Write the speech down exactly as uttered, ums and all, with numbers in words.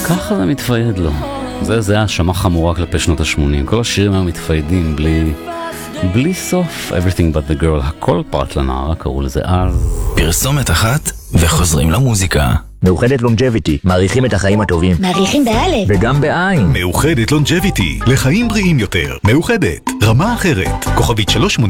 ככה זה מתפייד לו. זה, זה האשמה חמורה כלפי שנות ה-שמונים. כל השירים היו מתפיידים בלי, בלי סוף. Everything but the girl, הכל פרט לנערה, קראו לזה אז. פרסומת אחת וחוזרים למוזיקה. מאוחדת לונג'ביטי, מעריכים את החיים הטובים. מעריכים באלף. וגם בעין. מאוחדת לונג'ביטי, לחיים בריאים יותר. מאוחדת, רמה אחרת. כוכבית שלוש